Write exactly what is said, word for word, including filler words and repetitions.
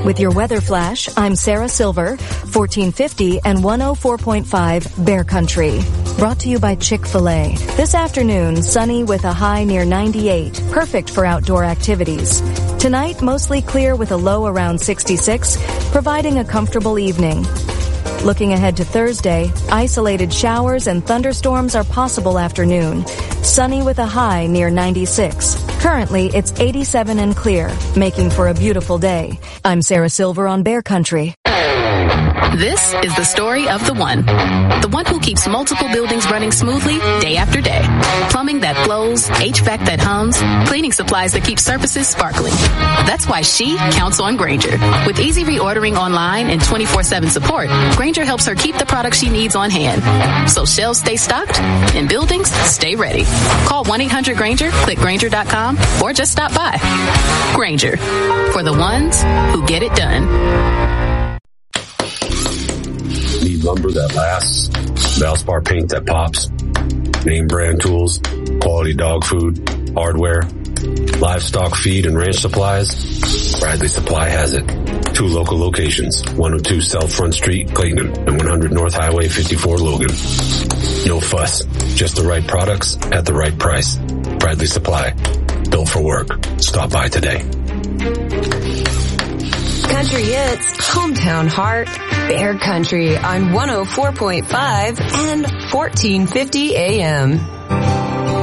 With your weather flash, I'm Sarah Silver, fourteen fifty and one oh four point five Bear Country. Brought to you by Chick-fil-A. This afternoon, sunny with a high near ninety-eight, perfect for outdoor activities. Tonight, mostly clear with a low around sixty-six, providing a comfortable evening. Looking ahead to Thursday, isolated showers and thunderstorms are possible afternoon. Sunny with a high near ninety-six. Currently, it's eighty-seven and clear, making for a beautiful day. I'm Sarah Silver on Bear Country. This is the story of the one. The one who keeps multiple buildings running smoothly day after day. Plumbing that flows, H V A C that hums, cleaning supplies that keep surfaces sparkling. That's why she counts on Grainger. With easy reordering online and twenty-four seven support, Grainger helps her keep the products she needs on hand. So shelves stay stocked and buildings stay ready. Call one eight hundred Grainger, click Grainger dot com, or just stop by. Grainger, for the ones who get it done. Need lumber that lasts, Valspar paint that pops, name brand tools, quality dog food, hardware, livestock feed and ranch supplies? Bradley Supply has it. Two local locations, one oh two South Front Street, Clayton, and one hundred North Highway fifty-four, Logan. No fuss, just the right products at the right price. Bradley Supply, built for work. Stop by today. Country Hits, Hometown Heart, Bear Country on one oh four point five and fourteen fifty A M.